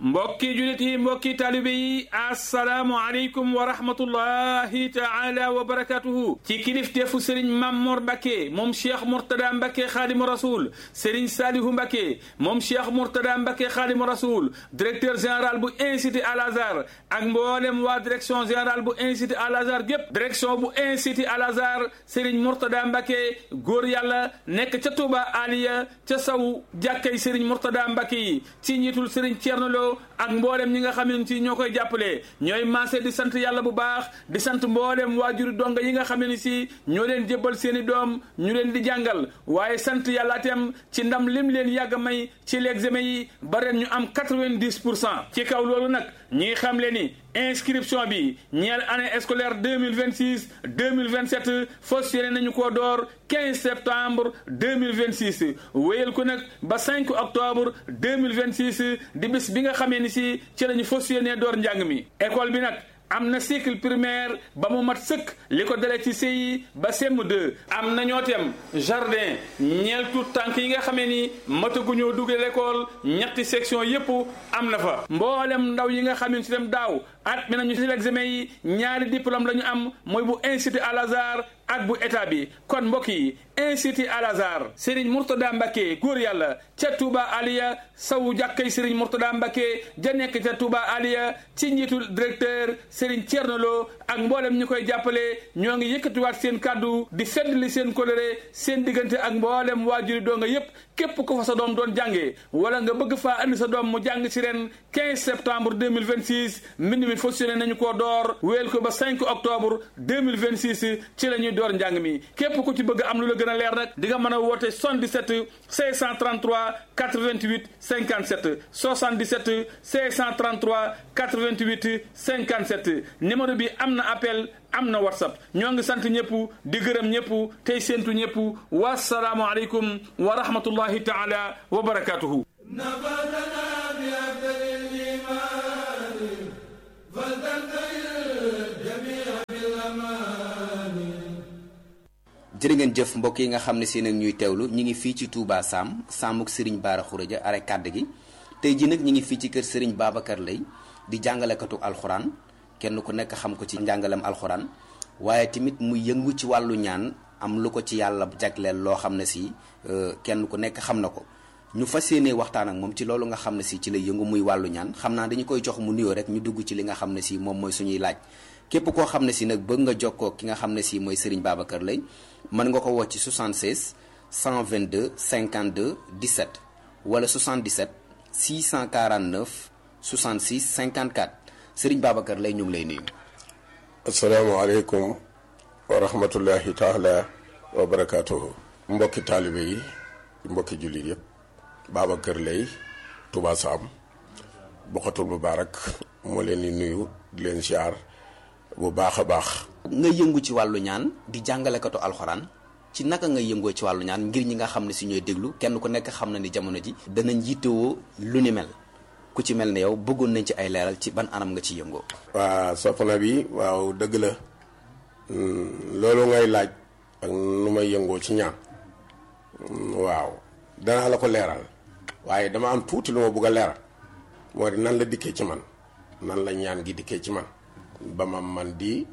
mbokki julit yi mbokki taalibe yi assalaamu aleykum wa rahmatullahi taala wa barakatuhu ci kilifteefu sëriñ Mamor Mbacke moom Cheikh Mourtada Mbacke Xaadimu Rasul sëriñ Salihu Mbacke moom Cheikh Mourtada Mbacke Xaadimu Rasul directeur général bu Institut Al Azhar ak mboolem waa direction générale bu Institut Al Azhar gépp direction bu Institut Al Azhar sëriñ Mourtada Mbacke góor yàlla nekk ca Touba Aliya ca saw jàkkay sëriñ Mourtada Mbacke yi ci njiitul sëriñ Thierno Lo ak mboolem ñi nga xam ne si ñoo koy jàppale ñooy maase di sant yàlla bu baax di sant mboolem waajuri donga yi nga xam ne si ñoo leen jébbal seeni doom ñu leen di jàngal waaye sant yàlla itam ci ndam lim leen yàgg may ci l'examen yi ba ren ñu am 90% ci kaw loolu nag ñi xam le ni inscription bi ñeel année scolaire 2026 2027 fas yéene nañu koo door 15 septembre 2026 wéyal ko nag ba 5 octobre 2026 di bis bi nga xamee ni si ci lañu fas yéene door njàng mi école bi nag am na cycle primaire ba mu mat sëkk li ko dalee ci CI ba CM2 am na ñoo tem jardin ñeel tout tànk yi nga xamee ni mataguñoo duggee l'école ñetti section yépp am na fa mboolem ndaw yi nga xam ne si dem daaw at mi nañu si l'examen yi ñaari diplôme la ñu am mooy bu Institut Al Azhar ak bu état bi kon mbokk yi Institut Al Azhar Serigne Mourtada Mbacke góor yàlla ca Touba Aliya sawu jàkkay Serigne Mourtada Mbacke ja nekk ca Touba Aliya ci njiitul directeur Serigne Thierno Lo ak mboolem ñi koy jàppale ñoo ngi yëkkatiwaat seen kàddu di feddali seen coloré seen diggante ak mboolem waajuri doo nga yépp képp ko fa sa doom doon jàngee wala nga bëgg faa andi sa doom mu jàng ci ren 15 septembre 2026 mbind mi fonctionné nañu koo door wéel ko ba 5 octobre 2026 ci la ñuy door njàng mi képp ku ci bëgg am lu la gën a leer nag di nga mën a woote 77 633 88 57 77 633 88 57 numéro bi am na appel am na whatsapp ñoo ngi sant ñëpp di gërëm ñëpp tey séentu ñëpp wasalaamu aleykum wa rahmatullahi taala wa barakatuhu jërë ngeen jëf mbokk yi nga xam ne si nag ñuy teewlu ñi ngi fii ci Touba Sam Samuk Serigne Bara Khourédia are kàdd gi tey ji nag ñi ngi fii ci kër Serigne Babacar Lay di jàngalekatu alxuraan kenn ku nekk xam ko ci njàngalem alxuraan waaye tamit mu yëngu ci wàllu ñaan am lu ko ci yàlla jagleel loo xam ne si kenn ku nekk xam na ko ñu fas yéene waxtaan ak moom ci loolu nga xam ne si ci lay yëngu muy wàllu ñaan xam naa dañu koy jox mu nuyoo rek ñu dugg ci li nga xam ne si moom mooy suñuy laaj képp koo xam ne si nag bëgg nga jokkoo ki nga xam ne si mooy Serigne Babacar Lay mën nga ko woo ci 76 122 52 17 wala 77 649 66 54 Serigne Babacar Lay ñu ngi lay nuyu. asalaamaaleykum wa rahmatullahi taala wa barakaatuhu. mbokki taalibe yi mbokki jullit yëpp Babacar Lay Touba Sam Bokhatul Moubarak moo leen di nuyu di leen ziar bu baax a baax. nga yëngu ci wàllu ñaan di jàngalekatu alxuraan ci naka nga yëngoo ci wàllu ñaan ngir ñi nga xam ne si ñooy déglu kenn ku nekk xam na ni jamono ji danañ yittewoo lu ni mel ku ci mel ne yow bëggoon nañ ci ay leeral ci ban anam nga ci yëngoo. waa soppana bi waaw dëgg la loolu ngay laaj ak nu may yëngoo ci ñaan waaw danaa la ko leeral waaye dama am tuuti lu ma bëgg a leeral moo di nan la dikkee ci man nan la ñaan gi dikkee ci man ba ma man di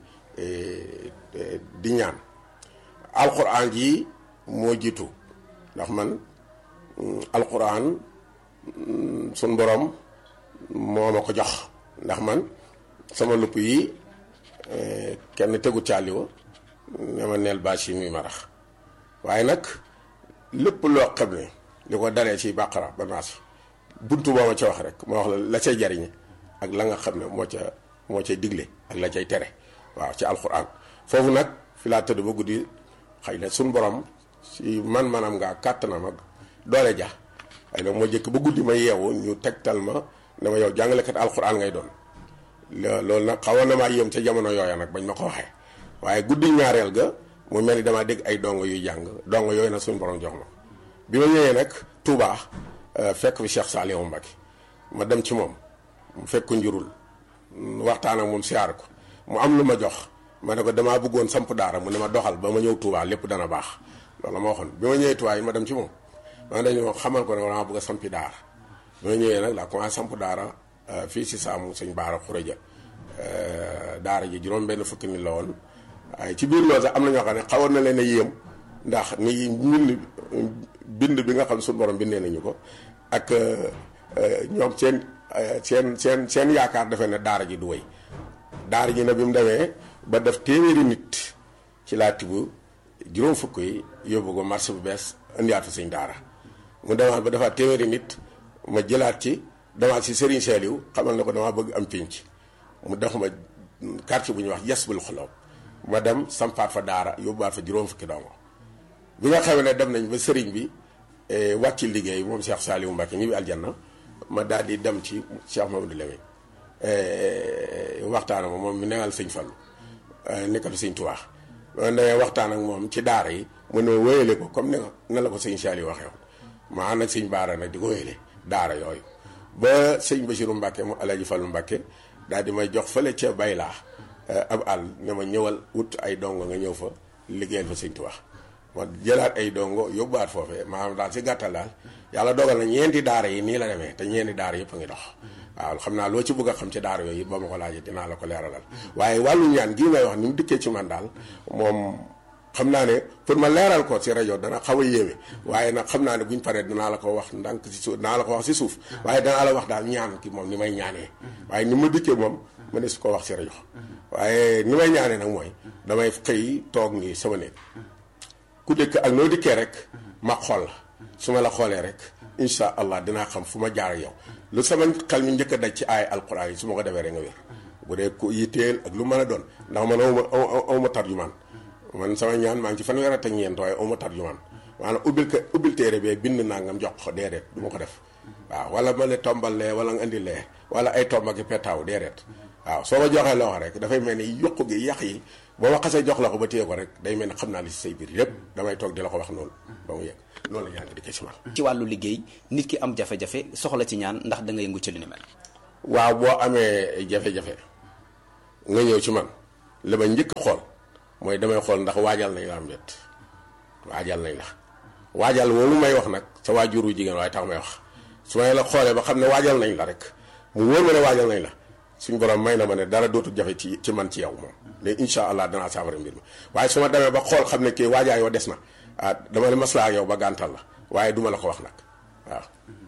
ñaan alquran ji moo jiitu ndax man alquran sun borom moo ma ko jox ndax man sama lupp yi kenn tegu caaliwa ne ma neel bâche yi muy ma rax waaye nag lépp loo xam ne li ko daree ci bàqara ba naas buntu boo ma ca wax rek ma wax la cay jariñe ak la nga xam ne moo cay digle ak la cay tere waaw ci alquran foofu nag fi laa tëdd ba guddi xëy na suñ borom si man-manam ngaa kàttanam ak doole ja xëy na moo jëkk ba guddi ma yeewu ñu tegtal ma ne ma yow jàngalekat alquran ngay doon loolu nag xawoon na maa yéem ca jamono yooya nag bañ ma ko waxee waaye guddi ñaareel ga mu mel ni damaa dégg ay dongo yuy jàng dongo yooyu nag suñu borom jox ma bi ma ñëwee nag Touba fekk fi Cheikh Saliou Mbacké ma dem ci moom mu fekk njurul waxtaan ak moom siyaar ko mu am lu ma jox ma ne ko damaa bëggoon samp daara mu ne ma doxal ba ma ñëw Touba lépp dana baax loolu ma waxoon bi ma ñëwee Touba yi ma dem ci moom ma dañu xamal ko ne dama bëgg a sampi daara bi ma ñëwee nag laa commencé samp daara fii si saamu sëñ Baara Xureja daara ji juróom benn fukki nit la woon waaye ci biir loolu sax am na ñoo xam ne xawoon na leen a yéem ndax ni bind bi nga xam suñu borom bindee nañu ko ak ñoom seen yaakaar defee ne daara ji du wéy daara ji nag bi mu demee ba def téeméeri nit ci laa tibb juróom fukk yi yóbbu ko marché bu bees indiwaat fa sëñ daara mu demaat ba defaat téeméeri nit ma jëlaat ci demaat si Serigne Saliou xamal ne ko damaa bëgg am pénc mu def ma quartier bu ñuy wax Yasbul Xulaw ma dem sampaat fa daara yóbbuwaat fa juróom fukki dongo bi nga xam ne dem nañ ba Serigne bi wàcc liggéey moom Cheikh Saliou Mbacke ñibbi aljanna ma daal di dem ci Cheikh Mamadou Lamine waxtaan ak moom mi newal sëñ Fallu nekkal sëñ Tuubaa ma demee waxtaan ak moom ci daara yi mu ne wéyale ko comme ne la ko sëñ Saliou waxee woon ma ànd ak sëñ Baara nag di ko wéyale daara yooyu ba sëñ Bachirou Mbacke mu Alaaji Fallu Mbacke daal di may jox fële ca Baylaa ab àll ne ma ñëwal wut ay dongo nga ñëw fa liggéeyal fa sëñ Tuubaa ma jëlaat ay dongo yóbbuwaat foofee maanaam daal si gàttal daal yàlla dogal na ñeenti daara yi nii la demee te ñeenti daara yëpp a ngi dox waaw xam naa loo ci bëgg a xam ci daara yooyu ba ma ko laajee dinaa la ko leeralal waaye wàllu ñaan gii ngay wax ni mu dikkee ci man daal moom xam naa ne pour ma leeral ko si rajo dana xaw a yéeme waaye nag xam naa ne buñ paree dinaa la ko wax ndànk si suuf dinaa la ko wax si suuf waaye danaa la wax daal ñaan ki moom ni may ñaanee waaye ni ma dikkee moom ma ne su ko wax si rajo waaye ni may ñaanee nag mooy damay xëy toog nii sama néeg ku dëkk ak noo dikkee rek ma xool la su ma la xoolee rek incha allah dinaa xam fu ma jaar ak yow lu sama xel mi njëkk a daj ci ay alquran yi su ma ko defee rek nga wér bu dee ku yitteel ak lu mën a doon ndax man awma tarjumaan man sama ñaan maa ngi ci fanweer ak ñeent waaye awma tarjumaan maanaam ubbil téere bee bind nangam jox ko déedéet du ma ko def waaw wala ma ne tombal lee wala nga indi lee wala ay tomb ak petaaw déedéet waaw soo ma joxee loo rek dafay mel ni yokku gi yàq yi boo ma xasee jox la ko ba téye ko rek day mel ni xam naa li si say biir yépp damay toog di la ko wax noonu ba mu yegg noonu la ñaan gi dikkee ci man. ci wàllu liggéey nit ki am jafe-jafe soxla ci ñaan ndax da nga yëngu ci li ni mel. waaw boo amee jafe-jafe nga ñëw ci man li ma njëkk xool mooy damay xool ndax waajal nañ la am déet waajal nañ la waajal moomu may wax nag sa waajuru jigéen waaye tax may wax su may la xoolee ba xam ne waajal nañ la rek mu wóor ma ne waajal nañ la suñu borom may na ma ne dara dootul jafe ci man ci yow moom léegi incha allah danaa saafara mbir mi waaye su ma demee ba xool xam ne kii waajaay wa des na dama ne maslaa ak yow ba gàntal la waaye duma la ko wax nag waaw.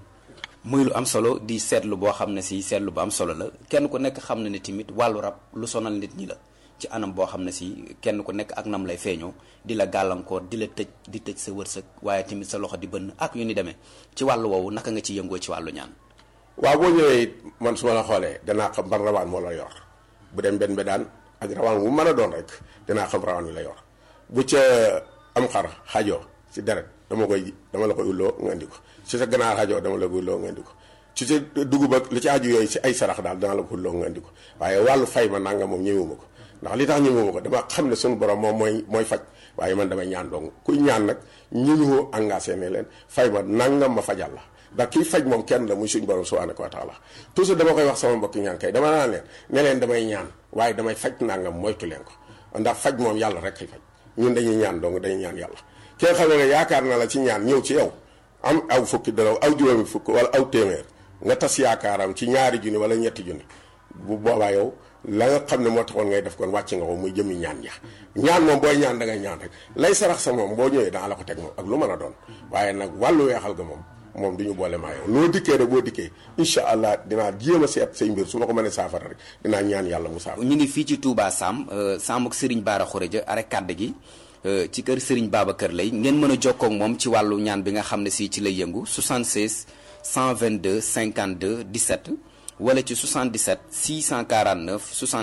muy lu am solo di seetlu boo xam ne si seetlu bu am solo la kenn ku nekk xam na ne tamit wàllu rab lu sonal nit ñi la ci anam boo xam ne si kenn ku nekk ak nam lay feeñoo di la gàllankoor di la tëj sa wërsëg waaye tamit sa loxo di bënn ak yu ni demee ci wàllu woowu naka nga ci yëngoo ci wàllu ñaan. waaw boo ñëwee it man su ma la xoolee danaa xam ban rawaan moo la yor bu dem benn daan ak rawaan bu mën a doon rek danaa xam rawaan wi la yor bu ca am xar xajoo si deret dama la koy ulloo nga indi ko ci sa ganaar xajoo dama la koy ulloo nga indi ko ci sa dugub ak li ci aju yooyu si ay sarax daal dana la ko ulloo nga indi ko waaye wàllu fay ma nanga moom ñëwuma ko ndax li tax ñëwuma ko dama xam ne suñu borom moom mooy faj waaye man damay ñaan dong kuy ñaan nag ñëwoo engagé ne leen fay ma nangam ma fajal la ndax kii faj moom kenn la muy suñu borom subhanahu wa taala toujours dama koy wax sama mbokki ñaan kay dama naan leen ne leen damay ñaan waaye damay faj nangam moytu leen ko ndax faj moom yàlla rek kay faj ñun dañuy ñaan dong dañuy ñaan yàlla kenn xam ne yaakaar na la ci ñaan ñëw ci yow am aw fukki dara aw juróomi fukk wala aw téeméer nga tas yaakaaram ci ñaari junni wala ñetti junni bu boobaa yow la nga xam ne moo taxoon ngay def kon wàcc nga ko muy jëmi ñaan ja ñaan moom booy ñaan da ngay ñaan rek lay sarax sa moom boo ñëwee daa la ko teg moom ak lu mën a doon waaye nag wàllu weexal ga moom du ñu boole maa yow noo dikkee rek boo dikkee incha allah dinaa jéem a seet say mbir su ma ko mënee saafara rek dinaa ñaan yàlla mu saafara. ñu ngi fii ci Touba Sam Sam ak Serigne Bara Khourédia arrêt kàdd gi ci kër Serigne Babacar Lay ngeen mën a jokkoo ak moom ci wàllu ñaan bi nga xam ne si ci lay yëngu 76 122 52 17 wala ci 77 649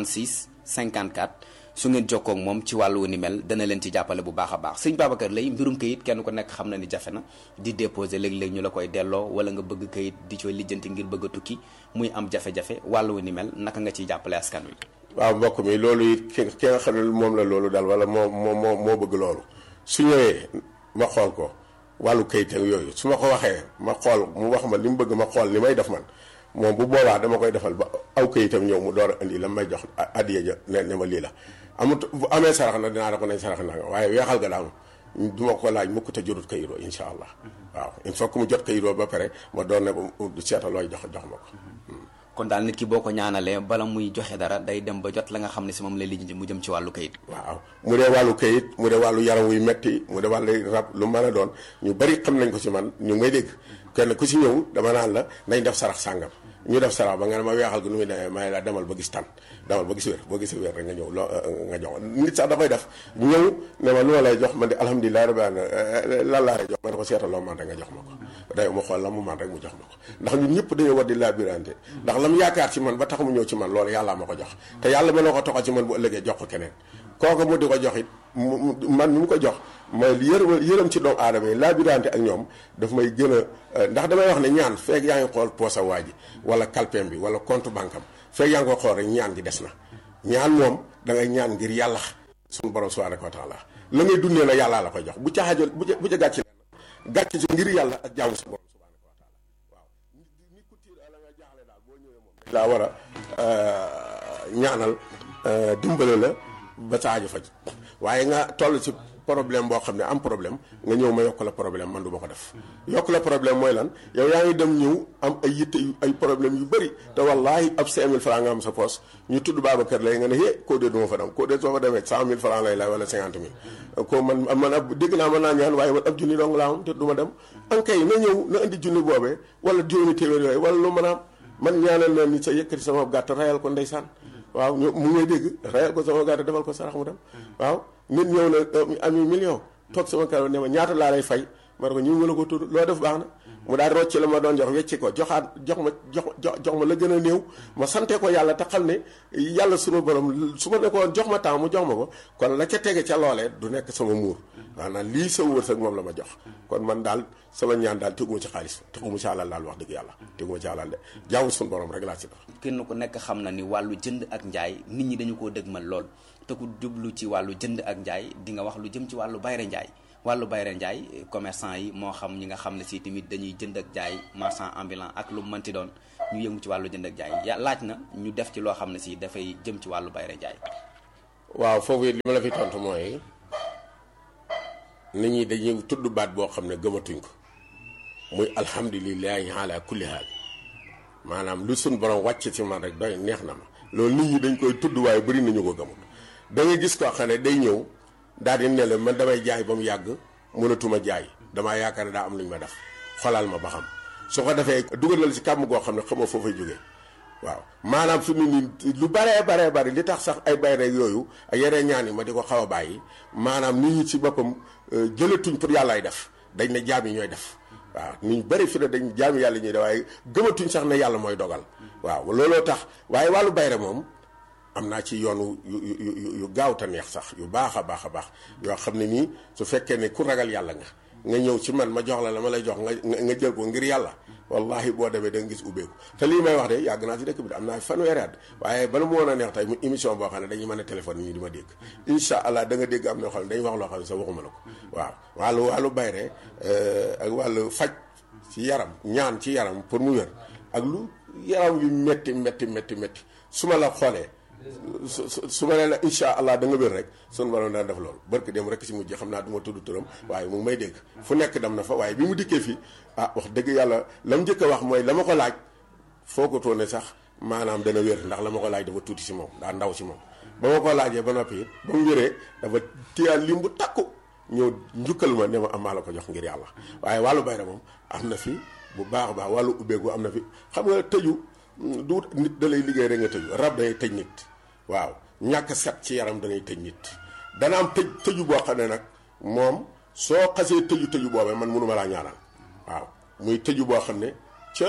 66 54 su ngeen jokkoo ak moom ci wàllu ni mel dana leen ci jàppale bu baax a baax sëñ Babacar Lay mbirum kayit kenn ku nekk xam na ni jafe na di déposer léeg-léeg ñu la koy delloo wala nga bëgg kayit di ci lijjanti ngir bëgg a tukki muy am jafe-jafe wàllu ni mel naka nga ciy jàppale askan wi. waaw mbokk mi loolu it ki nga xam ne moom la loolu daal wala moo bëgg loolu su ñëwee ma xool ko wàllu kayit ak yooyu su ma ko waxee ma xool mu wax ma li mu bëgg ma xool li may def man moom bu boobaa dama koy defal ba aw kayitam ñëw mu door a indi la may jox addiya ja ne ma lii la amut bu amee sarax na dinaa la ko nañ sarax naa waaye weexal ga daal du ma ko laaj mukk te jotut kayiroo incha allah waaw il faut que mu jot kayiroo ba pare ma doon ne ko seeta looy jox ma ko. kon daal nit ki boo ko ñaanalee bala muy joxe dara day dem ba jot la nga xam ne si moom lay lijjanti mu jëm ci wàllu kayit. waaw mu dee wàllu kayit mu dee wàllu yaram wuy metti mu dee wàllu rab lu mën a doon ñu bari xam nañ ko ci man ñu may dégg kenn ku ci ñëw dama naan la nañ def sarax sàngam ñu def sarax ba nga ne ma weexal gi nu muy demee may la demal ba gis tan demal ba gis wér boo gisee wér rek nga ñëw nga jox nit sax dafay def ñëw ne ma lu ma lay jox man di alhamdulilah rabbil alamin lan laa lay jox ma ne ko seetal loo man rek nga jox ma ko day ma xool la mu man rek mu jox ma ko ndax ñun ñëpp dañoo war di labirante ndax la mu yaakaar ci man ba tax mu ñëw ci man loolu yàllaa ma ko jox te yàlla mën na ko toxal ci man bu ëllëgee jox ko keneen kooku mu di ko jox it man mi mu ko jox mooy yërëm ci doomu aadama yi labirante ak ñoom daf may gën a ndax damay wax ne ñaan feek yaa ngi xool poosa waa ji wala kalpeem bi wala compte banque am feek yaa ngi ko xool rek ñaan gi des na ñaan moom da ngay ñaan ngir yàlla suñu borom subhanahu wa taala la ngay dundee la yàllaa la koy jox bu ca xaajal bu ca gàcc leen gàcc ci ngir yàlla ak jaamu sa borom subhanahu wa taala waaw nit ku tiir la nga jaaxle daal boo ñëwee moom laa war a ñaanal dimbale la ba sa aajo faj waaye nga toll ci problème boo xam ne am problème nga ñëw ma yokk la problème man du ma ko def yokk la problème mooy lan yow yaa ngi dem ñëw am ay yitte ay problème yu bëri te wallaahi ab 5000 francs nga am sa poos ñu tudd Babacar lay nga ne hé koo dee du ma fa dem koo dee soo fa demee 100000 francs lay wala 50000 ko man ab dégg naa mën naa ñaan waaye man ab junni dong laa am te du ma dem ankay na ñëw na indi junni boobee wala juróomi téeméer yooyu wala lu mën a am man ñaanal na nit sa yëkkati sama gàtt rayal ko ndeysaan waaw mu ngay dégg rayal ko sama gàtt defal ko sarax mu dem waaw nit ñëw na ami million toog sama karo ne ma ñaata laa lay fay ma ne ko ñu ngi la ko tudd loo def baax na mu daal rocc la ma doon jox wecci ko jox ma la gën a néew ma sante ko yàlla te xam ne yàlla sunu borom su ma ne ko jox ma temps mu jox ma ko kon la ca tege ca loolee du nekk sama muur maanaam lii sa wërsëg moom la ma jox kon man daal sama ñaan daal teguma ci xaalis teguma ci alal daal wax dëgg yàlla teguma ci alal de jaamu sunu borom rek laa ci def. kenn ku nekk xam na ni wàllu jënd ak njaay nit ñi dañu koo dëgmal lool te ku jublu ci wàllu jënd ak njaay di nga wax lu jëm ci wàllu bayre njaay wàllu bayre njaay commerçant yi moo xam ñi nga xam ne si tamit dañuy jënd ak jaay marchand ambulant ak lu mënti doon ñu yëngu ci wàllu jënd ak jaay laaj na ñu def ci loo xam ne si dafay jëm ci wàllu bayre njaay. waaw foofu it li ma la fi tontu mooy nit ñi dañuy tudd baat boo xam ne gëmatuñ ko muy alhamdulilahi ala kulli haal maanaam lu suñ borom wàcc ci man rek doy neex na ma loolu nit ñi dañ koy tudd waaye bëri nañu ko gëmul da ngay gis koo xam ne day ñëw daal di ne la man damay jaay ba mu yàgg mënatuma jaay damaa yaakaar ne daa am lu ñu ma def xolal ma ba xam su ko defee dugalal ci kàmm goo xam ne xamoo foo fay jógee waaw maanaam fi mu nii lu baree bari li tax sax ay bayre yooyu ak yeneen ñaan yi ma di ko xaw a bàyyi maanaam nit ñi ci boppam jëlatuñ pour yàllaay def dañ ne jaam yi ñooy def waaw nit ñu bëri fi ne dañ jaami yàlla ñuy def waaye gëmatuñ sax ne yàlla mooy dogal waaw looloo tax waaye wàllu bayre moom am naa ci yoonu yu gaaw te neex sax yu baax a baax yoo xam ne nii su fekkee ne ku ragal yàlla nga ñëw ci man ma jox la ma lay jox nga jël ko ngir yàlla wallahi boo demee da nga gis ubbeeku te lii may wax de yàgg naa ci dëkk bi am naa fanweeri at waaye bala mu woon a neex tey mu émission boo xam ne dañuy mën a téléphone yi di ma dégg incha allah da nga dégg am na xam ne dañuy wax loo xam ne sax waxuma la ko waaw wàllu bayre ak wàllu faj ci yaram ñaan ci yaram pour mu wér ak lu yaram yu métti su ma la xoolee su ma nee la incha allah da nga wér rek sunu borom dana def loolu barke dem rek si mujj xam naa du ma tudd turam waaye mu ngi may dégg fu nekk dem na fa waaye bi mu dikkee fii wax dëgg yàlla la mu njëkk a wax mooy la ma ko laaj foogatoo ne sax maanaam dana wér ndax la ma ko laaj dafa tuuti si moom daa ndaw si moom ba ma ko laajee ba noppi it ba mu wéree dafa téyal lim bu takku ñëw njukkal ma ne ma am maa la ko jox ngir yàlla waaye wàllu bayra moom am na fi bu baax a baax wàllu ubbeegu am na fi xam nga tëju du nit da lay liggéey rek nga tëju rab day tëj nit waaw ñàkk set ci yaram danay tëj nit dana am tëju boo xam ne nag moom soo xasee tëju boobee man mënuma laa ñaanal waaw muy tëju boo xam ne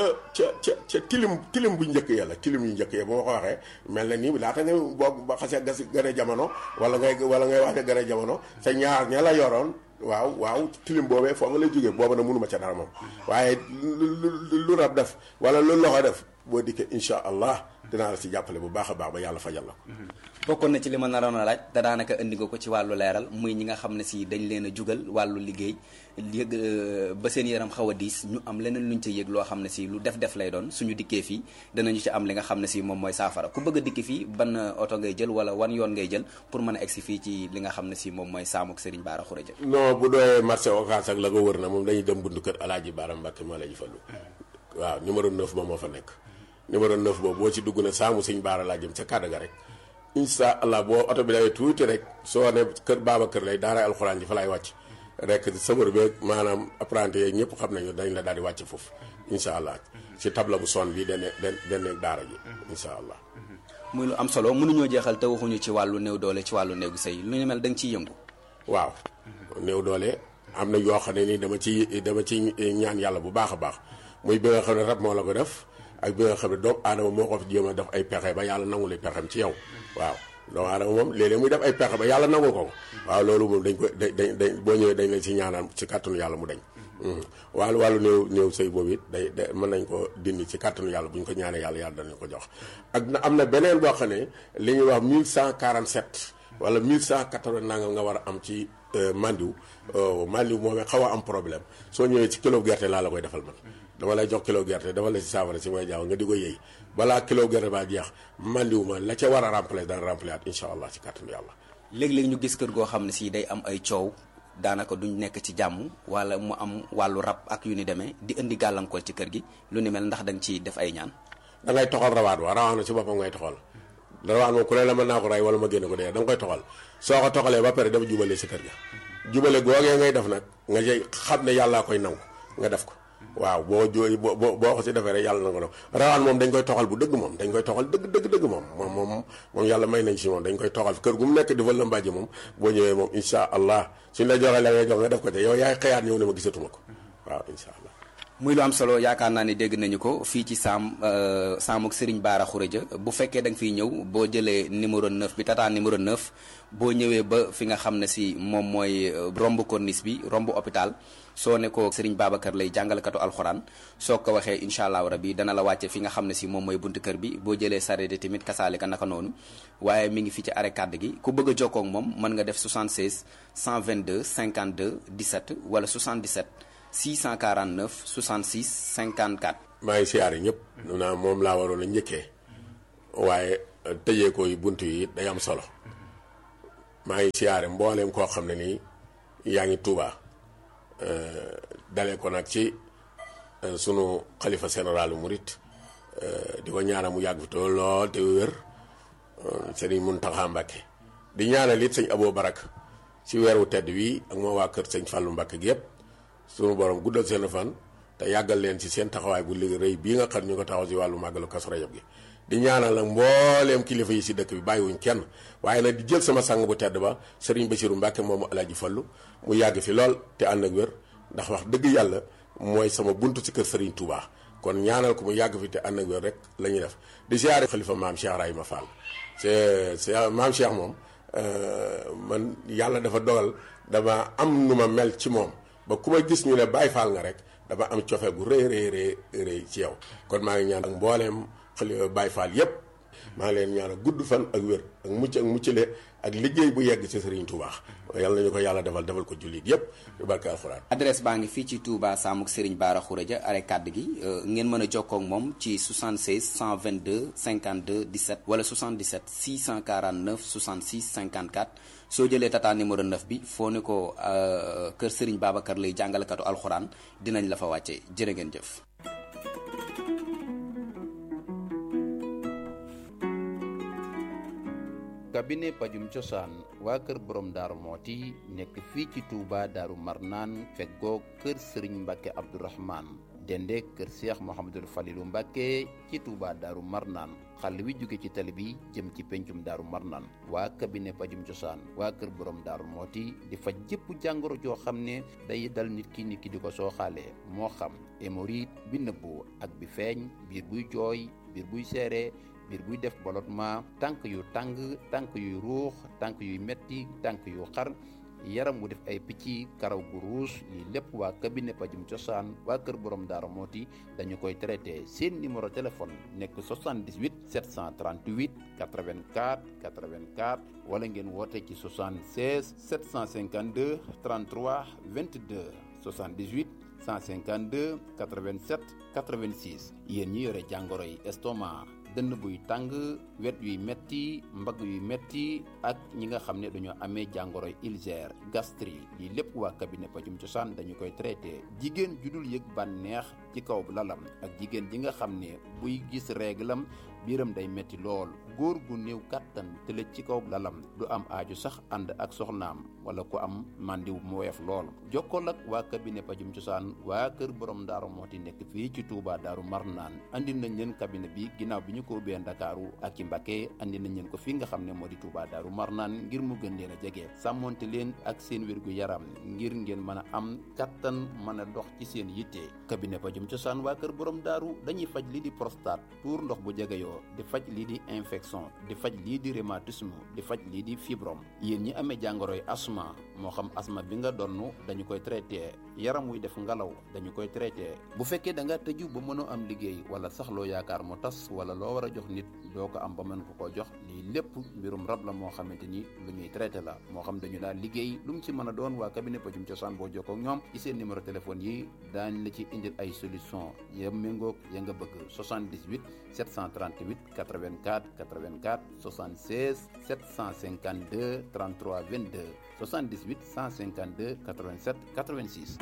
ca tilim bu njëkk ya la tilim yu njëkk ya bu ma ko waxee mel na nii laata nga boo ba xasee gën a jamono wala ngay wax ne gën a jamono sa ñaar ña la yoroon waaw tilim boobee foo nga lay jógee booba na mënuma ca dara moom waaye lu rab def wala lu loxo def boo dikkee incha allah dinaa la si jàppale bu baax a baax ba yàlla fajal la ko. bokkoon na ci li ma naroon a laaj te daanaka indi nga ko ci wàllu leeral muy ñi nga xam ne si dañ leen a jugal wàllu liggéey yëg ba seen yaram xaw a diis ñu am leneen luñ ca yëg loo xam ne si lu def lay doon suñu dikkee fii danañu ci am li nga xam ne si moom mooy saafara ku bëgg a dikki fii ban oto ngay jël wala wan yoon ngay jël pour mën a egsi fii ci li nga xam ne si moom mooy saamuk Serigne Bara Khourédia. non bu doyee marché Ocass ak la ko wër na moom dañuy dem buntu kër Alaaji Bara Mbàkke moo la ñu fallu waaw numéro 9 moom moo fa nekk numéro 9 boobu boo ci dugg na saamu sëñ Baara laa jëm ca kàddu ga rek incha allah boo oto bi dawee tuuti rek soo ne kër Babacar Lay daara alxuraan ji fa laay wàcc rek sëmër beeg maanaam apprenti yeeg ñëpp xam nañu dañ la daal di wàcc foofu incha allah ci table bu son bi den daara ji incha allah. muy lu am solo mënuñoo jeexal te waxuñu ci wàllu néew doole ci wàllu néegu sëy lu ñu mel da nga ciy yëngu. waaw néew doole am na yoo xam ne ni dama ci ñaan yàlla bu baax a baax muy bi nga xam ne rab moo la ko def ak bi nga xam ne doomu aadama moo ko fi jéem a def ay pexe ba yàlla nangu lay pexem ci yow waaw doomu aadama moom léeg-léeg muy def ay pexe ba yàlla nangu ko waaw loolu moom dañ ko dañ boo ñëwee dañ leen ci ñaanaan ci kàttanu yàlla mu dañ wàllu néew sëy boobu it day mën nañ ko dindi ci kàttanu yàlla bu ñu ko ñaanee yàlla danañ ko jox ak na am na beneen boo xam ne li ñuy wax 1147 wala 1180 nangam nga war a am ci mandiw moomee xaw a am problème soo ñëwee ci kilo gerte laa la koy defal man dama lay jox kilo gerte dafa la ci saafara si may jaaw nga di ko yëy balaa kilo gerte baa jeex mandiw ma la ca war a remplacer dana remplacer at incha allah ci kàttanu yàlla. léeg-léeg ñu gis kër goo xam ne si day am ay coow daanaka duñ nekk ci jàmm wala mu am wàllu rab ak yu ni demee di indi gàllankoor ci kër gi lu ni mel ndax da nga ciy def ay ñaan. da ngay toxal rawaan na ci boppam ngay toxal rawaan moom ku ne la mën naa ko rey wala ma génne ko dee da nga koy toxal soo ko toxalee ba pare dafa jubale si kër ga jubale googee ngay def nag nga jëy xam ne yàllaa koy nangu nga def ko waaw boo ko si defee rek yàlla na ko nangu rawaan moom dañ koy toxal bu dëgg moom dañ koy toxal dëgg moom yàlla may nañ si moom dañ koy toxal kër gu mu nekk di fa lëmbaaji moom boo ñëwee moom incha allah suñ la joxee la ngay jox nga def ko te yow yaay xëyaat ñëw ne ma gisatuma ko waaw incha allah. muy lu am solo yaakaar naa ne dégg nañu ko fii ci Saamuk Serigne Bara Khourédia bu fekkee da nga fiy ñëw boo jëlee numéro 9 bi tata numéro 9 boo ñëwee ba fi nga xam ne si moom mooy romb corniche bi romb hôpital soo ne ko Serigne Babacar Lay jàngalekatu alxuraan soo ko waxee incha allah rabi dana la wàcce fi nga xam ne si moom mooy buntu kër bi boo jëlee sareet tamit kasaalika naka noonu waaye mi ngi fi ci arrêt kàdd gi ku bëgg a jokkoo ak moom mën nga def 76 122 52 17 wala 77 649 66 54. maa ngi siyaare ñëpp. naa moom laa waroon a njëkkee waaye tëjee ko yi bunt yi day am solo maa ngi siyaare mbooleem koo xam ne nii yaa ngi Tuuba dalee ko nag ci sunu xalifa général murit di ko ñaanal mu yàgg fi te lool te wér Sëriñ Muntaxa Mbàkke di ñaanal it sëñ Aboo Barak ci weeru tedd wi ak moo waa kër sëñ Fàllu Mbàkke gi yëpp sunu borom guddal seen fan te yàggal leen ci seen taxawaay bu liggéey rëy bii nga xam ñu ko taxaw si wàllu màggalu Kazu Rajab gi di ñaanal nag mbooleem kilifa yi si dëkk bi bàyyiwuñ kenn waaye nag di jël sama sang bu tedd ba Serigne Bassirou Mbacke moomu Alaaji Fallu mu yàgg fi lool te ànd ak wér ndax wax dëgg yàlla mooy sama buntu ci kër Serigne Touba kon ñaanal ko mu yàgg fi te ànd ak wér rek la ñuy def di siyaare xalifa maam Cheikh Rahima Fall c'est maam Cheikh moom man yàlla dafa dogal dama am nu ma mel ci moom ba ku ma gis ñu ne Baay Faal nga rek dama am cofe gu rëy ci yow kon maa ngi ñaan ak mbooleem xalifa Baay Faal yépp maa ngi leen ñaan ak gudd fan ak wér ak muccale ak liggéey bu yegg ci Serigne Touba yàlla nañu ko yàlla defal ko jullit yépp di barke alxuraan. adresse baa ngi fii ci Touba Saamuk Serigne Bara Khourédia arrêt kàdd gi ngeen mën a jokkoo ak moom ci 76 122 52 17 wala 77 649 66 54 soo jëlee tata numéro 9 bi foo ne ko kër Serigne Babacar Lay jàngalekatu alxuraan dinañ la fa wàcce jërë ngeen jëf. cabinet pajum cosaan waa kër borom daaru mooti nekk fii ci Touba daaru marnaan feggoo kër sëriñ Mbàkke Abdourahman dende kër Cheikh Mouhamadul Falilu Mbàkke ci Touba daaru marnaan xàll wi jóge ci tali bi jëm ci pencum daaru marnaan waa cabinet pajum cosaan waa kër borom daaru mooti di faj jëpp jàngoro joo xam ne day dal nit ki di ko sooxaalee moo xam hémorroïde bi nëbbu ak bi feeñ biir buy jooy biir buy seere biir buy def ballottement tànk yu tàng tànk yuy ruux tànk yuy metti tànk yu xar yaram wu def ay picc karaw gu ruus lii lépp waa cabinet pajum cosaan waa kër borom daara mooti dañu koy traité seen numéro téléphone nekk 78 738 84 84 wala ngeen woote ci 76 752 33 22 78 152 87 86 yéen ñi yore jàngoro yi estomac dënn buy tàng wet yuy metti mbagg yuy metti ak ñi nga xam ne dañoo amee jàngoroy ulcère gastrique lii lépp waa cabinet pajum cosaan dañu koy traité. jigéen ju dul yëg bànneex ci kaw lalam ak jigéen ji nga xam ne buy gis réglam biiram day metti lool góor gu néew kàttan tëlëj ci kaw lalam du am aaju sax ànd ak soxnaam wala ku am màndiw mu woyof lool jokkool ak waa cabinet pajum cosaan waa kër borom Daaru Mooti nekk fii ci Touba Daaru Marnaan andi nañ leen cabinet bi ginnaaw bi ñu ko ubbee Ndakaaru ak ci Mbacké andi nañ leen ko fii nga xam ne moo di Touba Daaru Marnaan ngir mu gën leen a jege sàmmonte leen ak seen wérgu yaram ngir ngeen mën a am kattan mën a dox ci seen yitte. cabinet pajum cosaan waa kër borom daaru dañuy faj lii di prostate tuur ndox bu jegeyoo di faj lii di infection di faj lii di rhumatisme di faj lii di fibrome yéen ñi amee jàngoroy asma moo xam asma bi nga donn dañu koy traité yaram wuy def ngalaw dañu koy traité bu fekkee da nga tëju ba mënoo am liggéey wala sax loo yaakaar mu tas wala loo war a jox nit doo ko am ba mën ko koo jox lii lépp mbirum rab la moo xamante ni lu ñuy traité la moo xam dañu daal liggéey lu mu ci mën a doon waa cabinet pajum cosaan boo jokkoo ak ñoom ci seen numéro téléphone yi daañ la ci indil ay solution ya méngoog ya nga bëgg 78 738 84 84 76 752 33 22 78 152 87 86.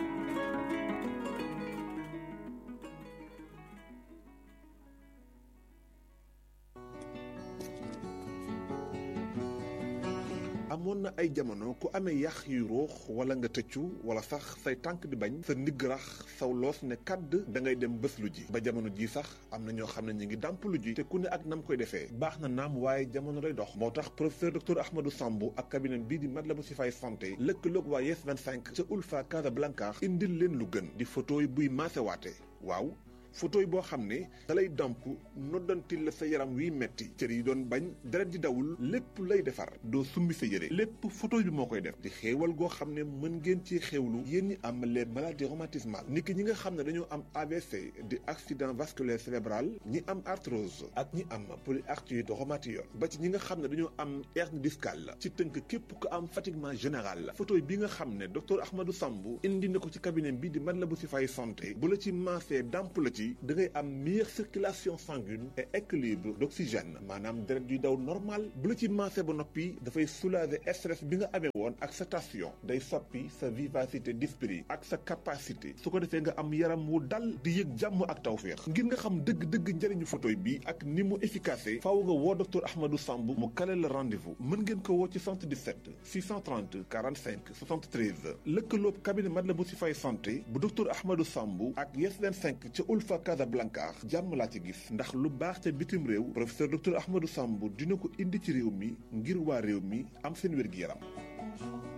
amoon na ay jamono ku amee yax yu ruux wala nga tëccu wala sax say tànk di bañ sa ndigg rax saw loos ne kàdd da ngay dem bés lu ji ba jamono ji sax am na ñoo xam ne ñu ngi dàmp lu ji te ku ne ak nam koy defee baax na naam waaye jamono day dox moo tax professeur docteur Ahmadou Sambou ak cabinet bii di Matlaboul Chifaay santé lëkkaloog waa Yes 25 ca Ulfa Casablanca indil leen lu gën di photo yi buy maasewaate waaw photo yi boo xam ne dalay damp noddantil la sa yaram wiy metti cër yi doon bañ deret di dawul lépp lay defar doo summi sa yére lépp photo bi moo koy def di xéewal goo xam ne mën ngeen ci xéewlu yéen ñi am les maladies rhumatismales niki ñi nga xam ne dañoo am AVC di accident vasculaire cérébral ñi am arthrose ak ñi am polyarthrite rhumatoïde ba ci ñi nga xam ne dañoo am hernie discale ci tënk képp ku am fatiguement général photo bi nga xam ne docteur Ahmadou Sambou indi na ko ci cabinet bi di Matlaboul Chifaay santé bu la ci maasee damp la ci da ngay am meilleure circulation sanguine et équilibre d'oxygène maanaam deret yuy daw normal bu la ci maasee ba noppi dafay soulager stress bi nga amee woon ak sa tension day soppi sa vivacité d'esprit ak sa capacité su ko defee nga am yaram wu dal di yëg jàmm ak tawféex ngir nga xam dëgg-dëgg njëriñu photo bi ak ni mu efficace faaw nga woo docteur Ahmadou Sambou mu kale la rendez-vous mën ngeen ko woo ci 77 630 45 73 lëkkaloob cabinet Matlaboul Chifaay santé bu docteur Ahmadou Sambou ak Yes 25 ca Ulfa Casablanca jàmm laa ci gis ndax lu baax ca bitim réew professeur docteur Ahmadou Sambou dina ko indi ci réew mi ngir waa réew mi am seen wér-gi-yaram